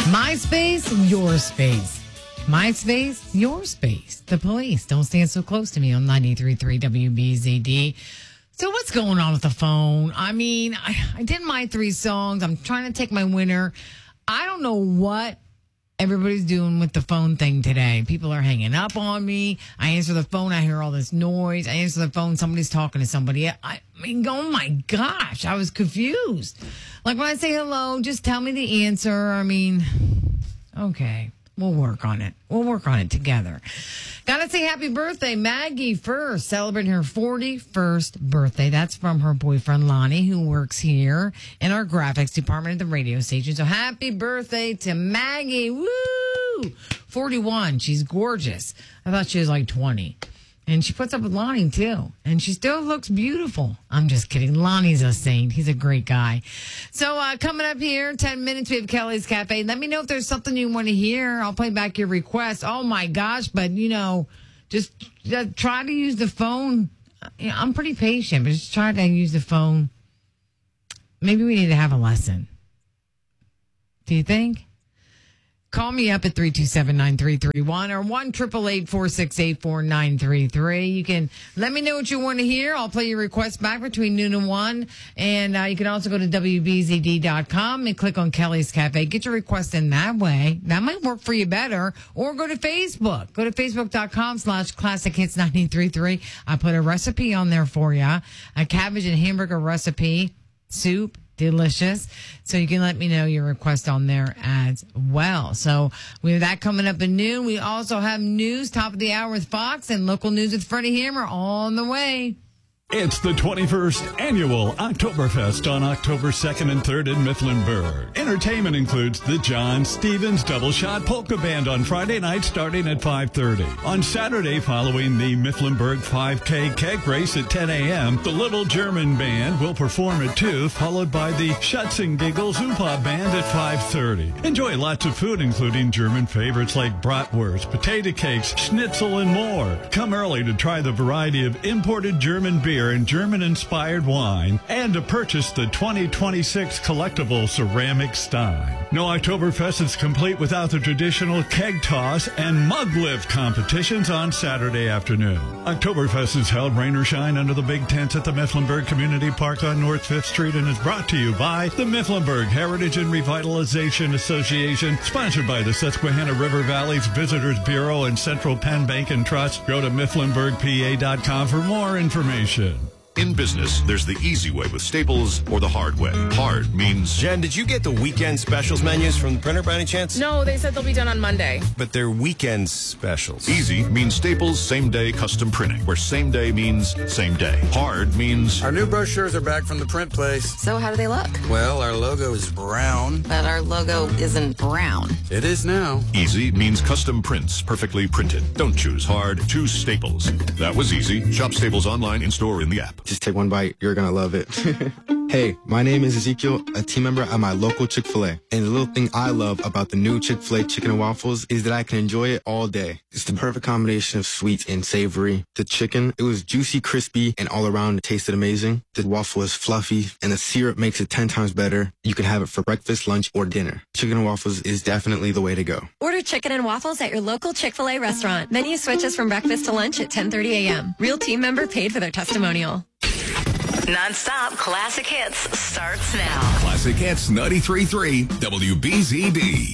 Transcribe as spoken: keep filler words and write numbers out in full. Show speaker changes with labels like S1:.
S1: My space, your space. My space, your space. The police don't stand so close to me on ninety-three point three W B Z D. So what's going on with the phone? I mean, I, I did my three songs. I'm trying to take my winner. I don't know what everybody's doing with the phone thing today. People are hanging up on me. I answer the phone. I hear all this noise. I answer the phone. Somebody's talking to somebody. I, I mean, oh my gosh, I was confused. Like when I say hello, just tell me the answer. I mean, okay. We'll work on it. We'll work on it together. Gotta say happy birthday, Maggie first, celebrating her forty-first birthday. That's from her boyfriend, Lonnie, who works here in our graphics department at the radio station. So happy birthday to Maggie. Woo! forty-one. She's gorgeous. I thought she was like twenty. And she puts up with Lonnie, too. And she still looks beautiful. I'm just kidding. Lonnie's a saint. He's a great guy. So uh, coming up here, ten minutes, we have Kelly's Cafe. Let me know if there's something you want to hear. I'll play back your request. Oh, my gosh. But, you know, just uh, try to use the phone. You know, I'm pretty patient, but just try to use the phone. Maybe we need to have a lesson. Do you think? Call me up at three two seven, nine three three one or one eight eight eight, four six eight, four nine three three. You can let me know what you want to hear. I'll play your request back between noon and one. And uh, you can also go to W B Z D dot com and click on Kelly's Cafe. Get your request in that way. That might work for you better. Or go to Facebook. Go to Facebook.com slash Classic Hits nine three three. I put a recipe on there for you. A cabbage and hamburger recipe. Soup. Delicious. So you can let me know your request on there as well. So we have that coming up at noon. We also have news, top of the hour with Fox, and local news with Freddie Hammer on the way.
S2: It's the twenty-first Annual Oktoberfest on October second and third in Mifflinburg. Entertainment includes the John Stevens Double Shot Polka Band on Friday night starting at five thirty. On Saturday, following the Mifflinburg five K keg race at ten a.m., the Little German Band will perform at two, followed by the Schutzengiggel Zupa Band at five thirty. Enjoy lots of food, including German favorites like bratwurst, potato cakes, schnitzel, and more. Come early to try the variety of imported German beer and German-inspired wine, and to purchase the twenty twenty-six collectible ceramic stein. No Oktoberfest is complete without the traditional keg toss and mug lift competitions on Saturday afternoon. Oktoberfest is held rain or shine under the big tents at the Mifflinburg Community Park on North fifth Street and is brought to you by the Mifflinburg Heritage and Revitalization Association, sponsored by the Susquehanna River Valley's Visitors Bureau and Central Penn Bank and Trust. Go to Mifflinburg P A dot com for more information.
S3: In business, there's the easy way with Staples or the hard way. Hard means...
S4: Jen, did you get the weekend specials menus from the printer by any chance?
S5: No, they said they'll be done on Monday.
S4: But they're weekend specials.
S3: Easy means Staples same-day custom printing, where same day means same day. Hard means...
S6: Our new brochures are back from the print place.
S5: So how do they look?
S6: Well, our logo is brown.
S5: But our logo isn't brown.
S6: It is now.
S3: Easy means custom prints, perfectly printed. Don't choose hard, choose Staples. That was easy. Shop Staples online, in-store, in the app.
S7: Just take one bite. You're going to love it. Hey, my name is Ezekiel, a team member at my local Chick-fil-A. And the little thing I love about the new Chick-fil-A chicken and waffles is that I can enjoy it all day. It's the perfect combination of sweet and savory. The chicken, it was juicy, crispy, and all around it tasted amazing. The waffle is fluffy, and the syrup makes it ten times better. You can have it for breakfast, lunch, or dinner. Chicken and waffles is definitely the way to go.
S8: Order chicken and waffles at your local Chick-fil-A restaurant. Menu switches from breakfast to lunch at ten thirty a.m. Real team member paid for their testimonial.
S9: Non-stop classic hits starts now.
S10: Classic Hits ninety-three point three W B Z D.